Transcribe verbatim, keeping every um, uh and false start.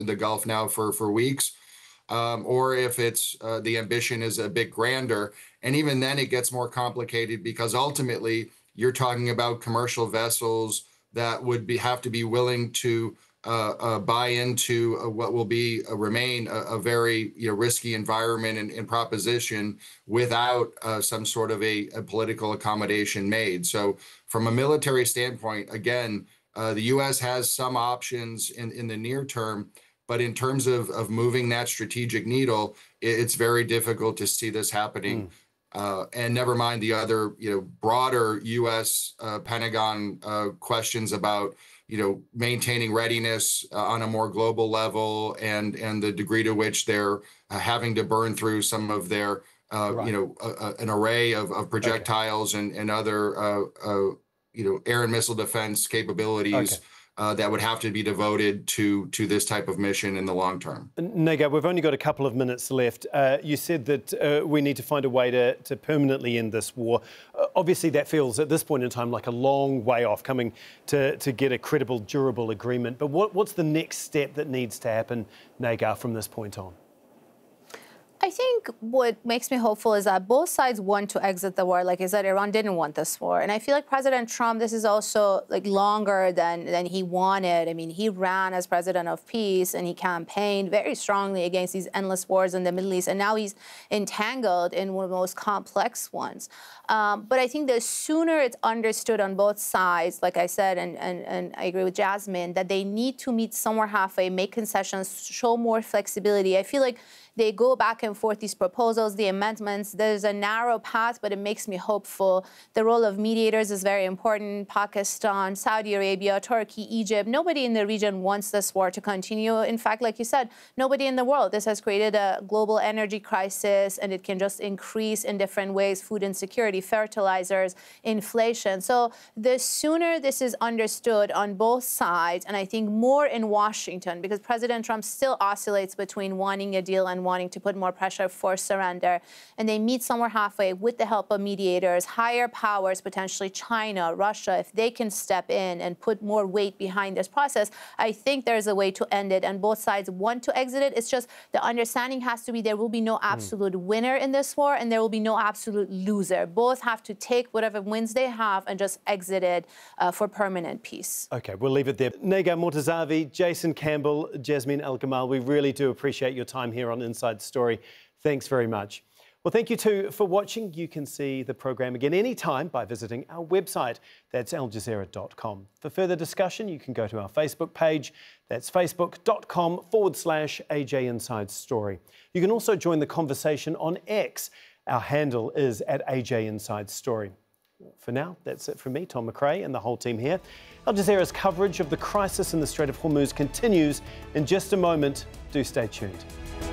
the Gulf now for, for weeks, um, or if it's uh, the ambition is a bit grander. And even then it gets more complicated because ultimately you're talking about commercial vessels that would be have to be willing to uh, uh, buy into uh, what will be uh, remain a, a very you know, risky environment and, and proposition without uh, some sort of a, a political accommodation made. So from a military standpoint, again, uh, the U S has some options in, in the near term, but in terms of, of moving that strategic needle, it, it's very difficult to see this happening. Mm. Uh, and never mind the other, you know, broader U S uh, Pentagon uh, questions about, you know, maintaining readiness uh, on a more global level, and and the degree to which they're uh, having to burn through some of their, uh, Right. you know, uh, uh, an array of, of Okay. projectiles and and other, uh, uh, you know, air and missile defense Okay. capabilities uh, that would have to be devoted to to this type of mission in the long term. Nagar, we've only got a couple of minutes left. Uh, you said that uh, we need to find a way to, to permanently end this war. Uh, obviously, that feels at this point in time like a long way off coming to, to get a credible, durable agreement. But what, what's the next step that needs to happen, Nagar, from this point on? I think what makes me hopeful is that both sides want to exit the war. Like I said, Iran didn't want this war. And I feel like President Trump, this is also like longer than, than he wanted. I mean, he ran as president of peace and he campaigned very strongly against these endless wars in the Middle East. And now he's entangled in one of the most complex ones. Um, but I think the sooner it's understood on both sides, like I said, and, and, and I agree with Jasmine, that they need to meet somewhere halfway, make concessions, show more flexibility. I feel like they go back and forth, these proposals, the amendments. There's a narrow path, but it makes me hopeful. The role of mediators is very important. Pakistan, Saudi Arabia, Turkey, Egypt. Nobody in the region wants this war to continue. In fact, like you said, nobody in the world. This has created a global energy crisis, and it can just increase in different ways: food insecurity, fertilizers, inflation. So the sooner this is understood on both sides, and I think more in Washington, because President Trump still oscillates between wanting a deal and wanting to put more pressure for surrender, and they meet somewhere halfway with the help of mediators, higher powers, potentially China, Russia, if they can step in and put more weight behind this process, I think there's a way to end it, and both sides want to exit it. It's just the understanding has to be there will be no absolute mm. winner in this war, and there will be no absolute loser. Both have to take whatever wins they have and just exit it uh, for permanent peace. OK, we'll leave it there. Nagar Mortazavi, Jason Campbell, Jasmine Al-Gamal, we really do appreciate your time here on Inside Story. Thanks very much. Well, thank you too for watching. You can see the program again anytime by visiting our website. That's al jazeera dot com. For further discussion, you can go to our Facebook page. That's facebook.com forward slash AJ Inside Story. You can also join the conversation on X. Our handle is at A J Inside Story. For now, that's it from me, Tom McRae, and the whole team here. Al Jazeera's coverage of the crisis in the Strait of Hormuz continues in just a moment. Do stay tuned.